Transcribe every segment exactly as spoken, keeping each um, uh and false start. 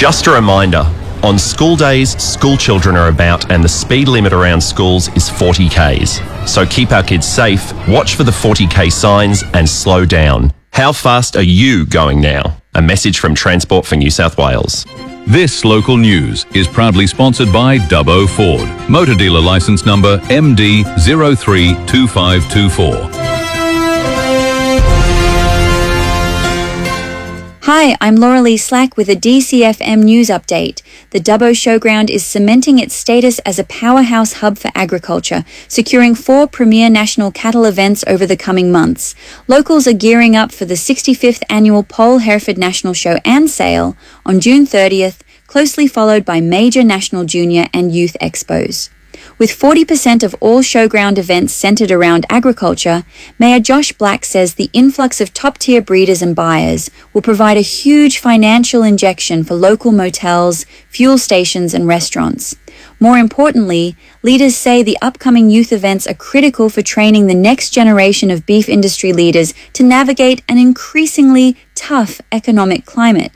Just a reminder, on school days, school children are about and the speed limit around schools is forty kays. So keep our kids safe, watch for the forty k signs and slow down. How fast are you going now? A message from Transport for New South Wales. This local news is proudly sponsored by Dubbo Ford, motor dealer licence number M D zero three two five two four. Hi, I'm Laura Lee Slack with a D C F M news update. The Dubbo Showground is cementing its status as a powerhouse hub for agriculture, securing four premier national cattle events over the coming months. Locals are gearing up for the sixty-fifth annual Pole Hereford National Show and Sale on June thirtieth, closely followed by major national junior and youth expos. With forty percent of all showground events centred around agriculture, Mayor Josh Black says the influx of top-tier breeders and buyers will provide a huge financial injection for local motels, fuel stations and restaurants. More importantly, leaders say the upcoming youth events are critical for training the next generation of beef industry leaders to navigate an increasingly tough economic climate.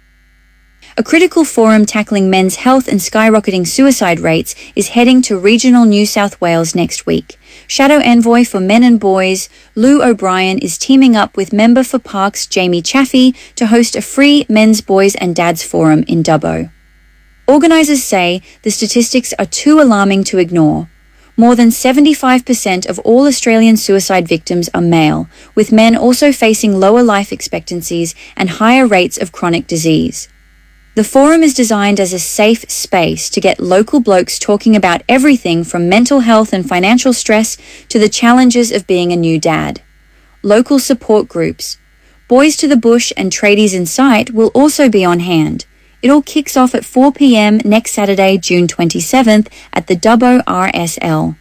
A critical forum tackling men's health and skyrocketing suicide rates is heading to regional New South Wales next week. Shadow Envoy for Men and Boys, Lou O'Brien, is teaming up with Member for Parks Jamie Chaffey to host a free Men's, Boys and Dads forum in Dubbo. Organisers say the statistics are too alarming to ignore. More than seventy-five percent of all Australian suicide victims are male, with men also facing lower life expectancies and higher rates of chronic disease. The forum is designed as a safe space to get local blokes talking about everything from mental health and financial stress to the challenges of being a new dad. Local support groups, Boys to the Bush and Tradies in Sight will also be on hand. It all kicks off at four p m next Saturday, June twenty-seventh at the Dubbo R S L.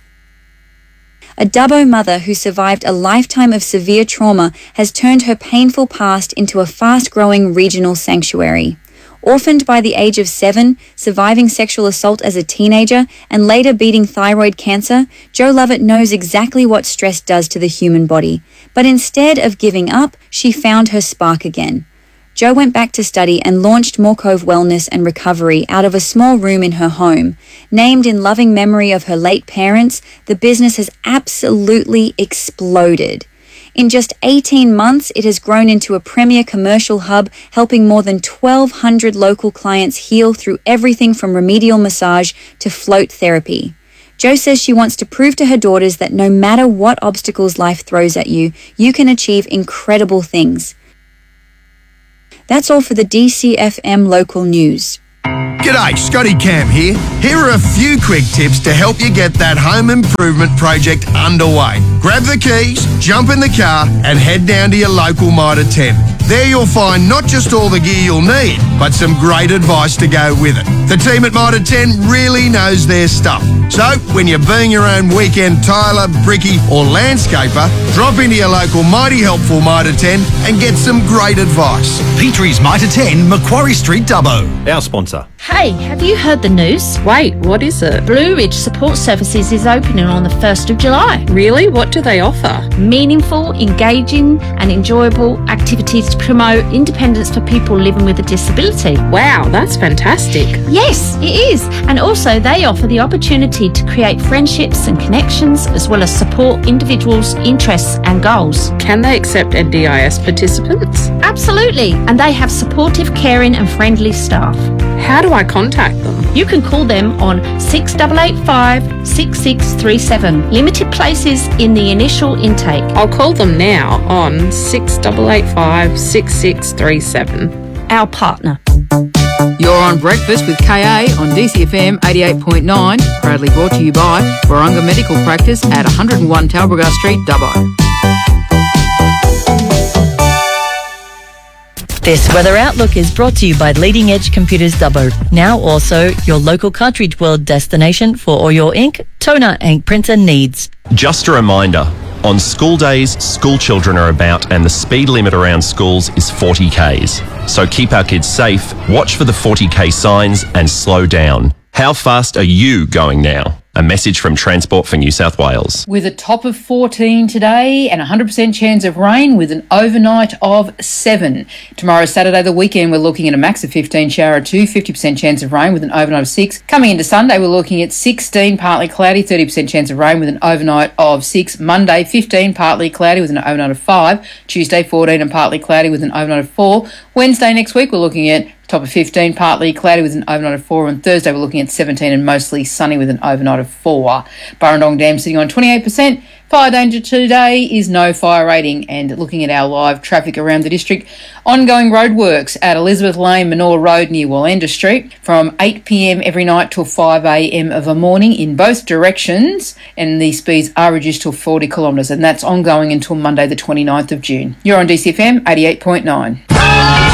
A Dubbo mother who survived a lifetime of severe trauma has turned her painful past into a fast-growing regional sanctuary. Orphaned by the age of seven, surviving sexual assault as a teenager, and later beating thyroid cancer, Jo Lovett knows exactly what stress does to the human body. But instead of giving up, she found her spark again. Jo went back to study and launched Moore Cove Wellness and Recovery out of a small room in her home. Named in loving memory of her late parents, the business has absolutely exploded. In just eighteen months, it has grown into a premier commercial hub, helping more than twelve hundred local clients heal through everything from remedial massage to float therapy. Jo says she wants to prove to her daughters that no matter what obstacles life throws at you, you can achieve incredible things. That's all for the D C F M local news. G'day, Scotty Cam here. Here are a few quick tips to help you get that home improvement project underway. Grab the keys, jump in the car and head down to your local Mitre ten. There you'll find not just all the gear you'll need, but some great advice to go with it. The team at Mitre ten really knows their stuff. So when you're being your own weekend tiler, brickie or landscaper, drop into your local mighty helpful Mitre ten and get some great advice. Petrie's Mitre ten, Macquarie Street, Dubbo. Our sponsor. Hey, have you heard the news? Wait, what is it? Blue Ridge Support Services is opening on the first of July. Really? What do they offer? Meaningful, engaging and enjoyable activities to promote independence for people living with a disability. Wow, that's fantastic. Yes, it is. And also they offer the opportunity to create friendships and connections as well as support individuals' interests and goals. Can they accept N D I S participants? Absolutely. And they have supportive, caring and friendly staff. How do I contact them? You can call them on six eight eight five, six six three seven. Limited places in the initial intake. I'll call them now on six eight eight five, six six three seven. Our partner. You're on Breakfast with K A on D C F M eighty-eight point nine, proudly brought to you by Warunga Medical Practice at one oh one Talbragar Street, Dubbo. This weather outlook is brought to you by Leading Edge Computers Dubbo. Now also your local Cartridge World destination for all your ink, toner and printer needs. Just a reminder, on school days, school children are about and the speed limit around schools is forty kays. So keep our kids safe, watch for the forty k signs and slow down. How fast are you going now? A message from Transport for New South Wales. With a top of fourteen today and a one hundred percent chance of rain with an overnight of seven. Tomorrow, Saturday, the weekend, we're looking at a max of fifteen, shower of two, fifty percent chance of rain with an overnight of six. Coming into Sunday, we're looking at sixteen, partly cloudy, thirty percent chance of rain with an overnight of six. Monday, fifteen, partly cloudy with an overnight of five. Tuesday, fourteen and partly cloudy with an overnight of four. Wednesday next week, we're looking at top of fifteen, partly cloudy with an overnight of four. And Thursday, we're looking at seventeen and mostly sunny with an overnight of four. Burrendong Dam sitting on twenty-eight percent. Fire danger today is no fire rating. And looking at our live traffic around the district, ongoing roadworks at Elizabeth Lane, Manor Road near Wallenda Street from eight p.m. every night till five a.m. of a morning in both directions. And the speeds are reduced to forty kilometres. And that's ongoing until Monday the twenty-ninth of June. You're on D C F M eighty-eight point nine.